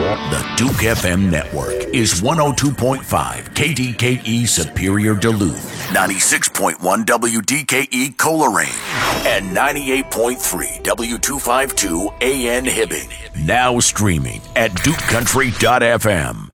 The Duke FM network is 102.5 KDKE Superior Duluth, 96.1 WDKE Coleraine, and 98.3 W252 AN Hibbing. Now streaming at DukeCountry.fm.